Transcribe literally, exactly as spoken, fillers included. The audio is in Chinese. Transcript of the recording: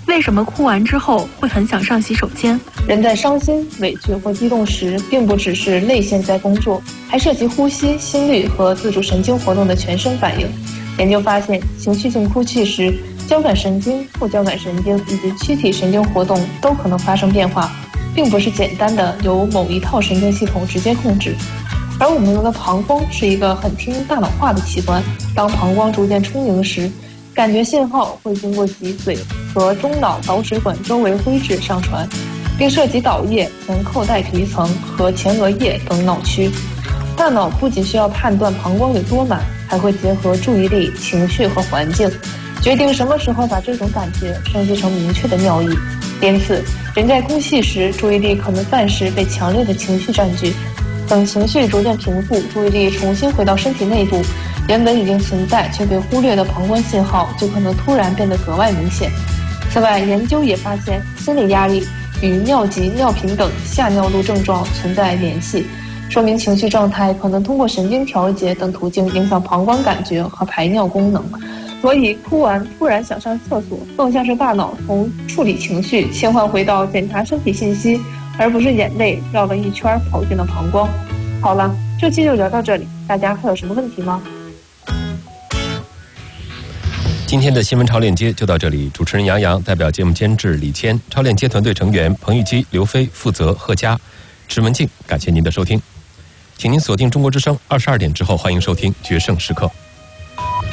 为什么哭完之后会很想上洗手间？ 人在伤心、委屈或激动时，并不只是泪腺在工作，还涉及呼吸、心率和自主神经活动的全身反应。研究发现，情绪性哭泣时，交感神经、副交感神经以及躯体神经活动都可能发生变化，并不是简单的由某一套神经系统直接控制。而我们的膀胱是一个很听大脑话的器官，当膀胱逐渐充盈时，感觉信号会经过脊髓和中脑导水管周围灰质上传，并涉及岛叶、前扣带皮层和前额叶等脑区。大脑不仅需要判断膀胱有多满，还会结合注意力、情绪和环境，决定什么时候把这种感觉升级成明确的尿意。因此，人在哭泣时，注意力可能暂时被强烈的情绪占据，等情绪逐渐平复，注意力重新回到身体内部，原本已经存在却被忽略的膀胱信号就可能突然变得格外明显。此外，研究也发现，心理压力与尿急、尿频等下尿路症状存在联系，说明情绪状态可能通过神经调节等途径影响膀胱感觉和排尿功能。所以，哭完突然想上厕所，更像是大脑从处理情绪切换回到检查身体信息，而不是眼泪绕了一圈跑进了膀胱。好了，这期就聊到这里，大家还有什么问题吗？ 今天的新闻超链接就到这里，主持人杨洋代表节目监制李谦，超链接团队成员彭玉基、刘飞，负责贺佳、池文静，感谢您的收听，请您锁定中国之声，二十二点之后欢迎收听决胜时刻。